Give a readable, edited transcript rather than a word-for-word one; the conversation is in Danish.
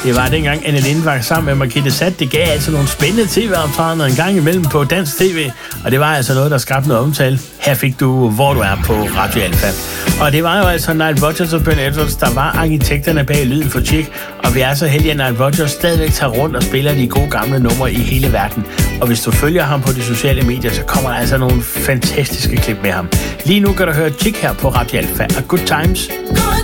Det var dengang Anne Linde var sammen med Margrethe Sat. Det gav altså nogle spændende tv-optrædener en gang imellem på dansk tv. Og det var altså noget, der skabte noget omtale. Her fik du Hvor du er på Radio Alfa. Og det var jo altså Nile Rodgers og Ben Edwards, der var arkitekterne bag lyden for Chic. Og vi er så heldige, at Nile Rodgers stadigvæk tager rundt og spiller de gode gamle numre i hele verden. Og hvis du følger ham på de sociale medier, så kommer der altså nogle fantastiske klip med ham. Lige nu kan du høre Chic her på Radio Alfa. Og good times.